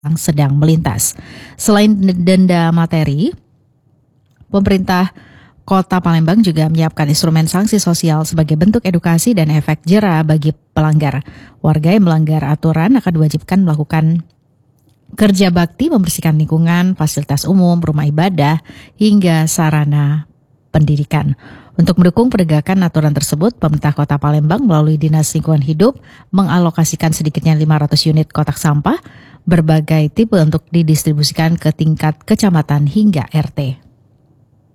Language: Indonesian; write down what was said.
yang sedang melintas. Selain denda materi, pemerintah Kota Palembang juga menyiapkan instrumen sanksi sosial sebagai bentuk edukasi dan efek jera bagi pelanggar. Warga yang melanggar aturan akan diwajibkan melakukan kerja bakti membersihkan lingkungan, fasilitas umum, rumah ibadah, hingga sarana pendidikan. Untuk mendukung penegakan aturan tersebut, pemerintah Kota Palembang melalui Dinas Lingkungan Hidup mengalokasikan sedikitnya 500 unit kotak sampah berbagai tipe untuk didistribusikan ke tingkat kecamatan hingga RT.